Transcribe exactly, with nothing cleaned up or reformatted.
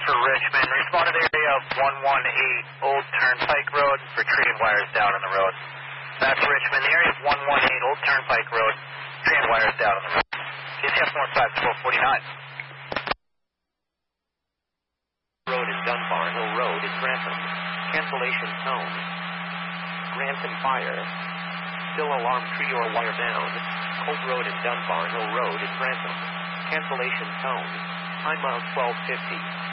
for Richmond. Responded area of one one eight Old Turnpike Road for tree and wires down on the road. Back to Richmond, the area of one one eight Old Turnpike Road, tree and wires down on the road. C C F one five twelve forty-nine. Road is Dunbar Hill Road is Grantham. Cancellation tone. Grantham fire. Still alarm tree or wire down. Colt Road and Dunbar Hill Road is Grantham. Cancellation tone. Time of twelve fifty.